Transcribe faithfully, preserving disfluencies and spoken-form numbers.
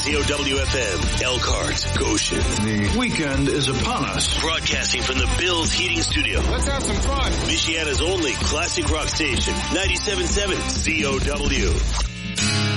C O W F M, Elkhart, Goshen. The weekend is upon us. Broadcasting from the Bills Heating Studio. Let's have some fun. Michiana's only classic rock station, ninety-seven point seven C O W.